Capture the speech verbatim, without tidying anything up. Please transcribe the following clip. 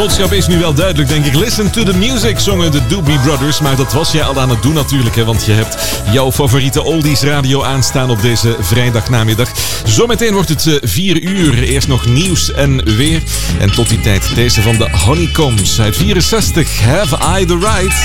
boodschap is nu wel duidelijk, denk ik. Listen to the music, zongen de Doobie Brothers. Maar dat was jij al aan het doen natuurlijk, hè, want je hebt jouw favoriete oldies radio aanstaan op deze vrijdagnamiddag. Zometeen wordt het vier uur. Eerst nog nieuws en weer. En tot die tijd deze van de Honeycombs uit vierenzestig. Have I the Right?